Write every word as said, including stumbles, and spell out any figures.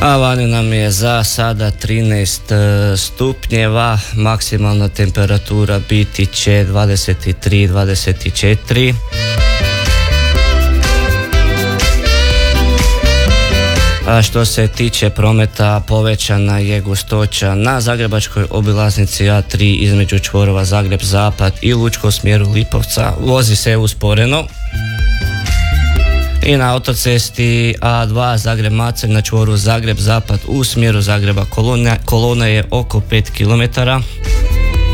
A vani nam je za sada trinaest stupnjeva, maksimalna temperatura biti će dvadeset tri do dvadeset četiri. A što se tiče prometa, povećana je gustoća na zagrebačkoj obilaznici A tri između čvorova Zagreb-Zapad i Lučko u smjeru Lipovca. Vozi se usporeno. I na autocesti A dva Zagreb-Macelj na čvoru Zagreb-Zapad u smjeru Zagreba kolona, kolona je oko pet kilometara.